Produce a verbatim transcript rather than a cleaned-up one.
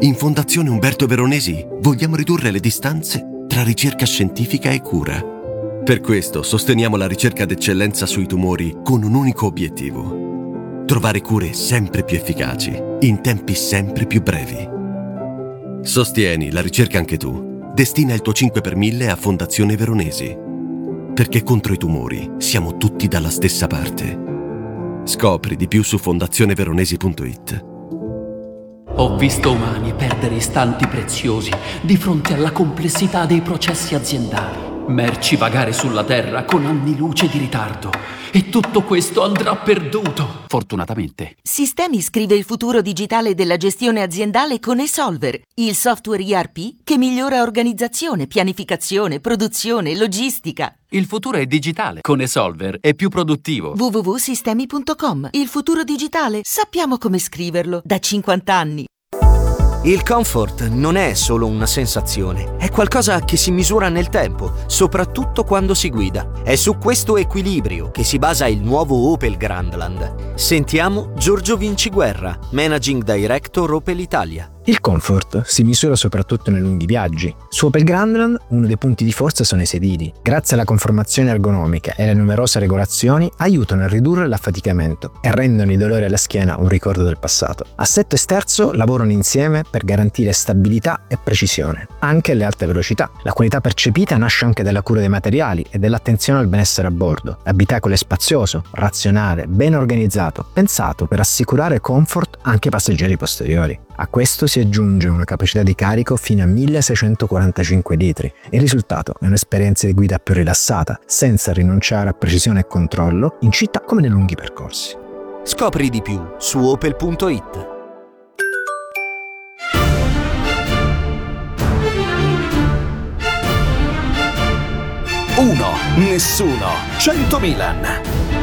In Fondazione Umberto Veronesi vogliamo ridurre le distanze tra ricerca scientifica e cura. Per questo sosteniamo la ricerca d'eccellenza sui tumori con un unico obiettivo: trovare cure sempre più efficaci, in tempi sempre più brevi. Sostieni la ricerca anche tu. Destina il tuo cinque per mille a Fondazione Veronesi. Perché contro i tumori siamo tutti dalla stessa parte. Scopri di più su fondazioneveronesi punto it. Ho visto umani perdere istanti preziosi di fronte alla complessità dei processi aziendali. Merci vagare sulla Terra con anni luce di ritardo. E tutto questo andrà perduto, fortunatamente. Sistemi scrive il futuro digitale della gestione aziendale con eSolver, il software E R P che migliora organizzazione, pianificazione, produzione, logistica. Il futuro è digitale. Con eSolver è più produttivo. w w w punto sistemi punto com. Il futuro digitale, sappiamo come scriverlo da cinquanta anni. Il comfort non è solo una sensazione, è qualcosa che si misura nel tempo, soprattutto quando si guida. È su questo equilibrio che si basa il nuovo Opel Grandland. Sentiamo Giorgio Vinciguerra, Managing Director Opel Italia. Il comfort si misura soprattutto nei lunghi viaggi. Su Opel Grandland uno dei punti di forza sono i sedili. Grazie alla conformazione ergonomica e alle numerose regolazioni aiutano a ridurre l'affaticamento e rendono i dolori alla schiena un ricordo del passato. Assetto e sterzo lavorano insieme per garantire stabilità e precisione, anche alle alte velocità. La qualità percepita nasce anche dalla cura dei materiali e dall'attenzione al benessere a bordo. L'abitacolo è spazioso, razionale, ben organizzato, pensato per assicurare comfort anche ai passeggeri posteriori. A questo si aggiunge una capacità di carico fino a milleseicentoquarantacinque litri. Il risultato è un'esperienza di guida più rilassata, senza rinunciare a precisione e controllo, in città come nei lunghi percorsi. Scopri di più su opel punto it. Uno, nessuno, cento Milan.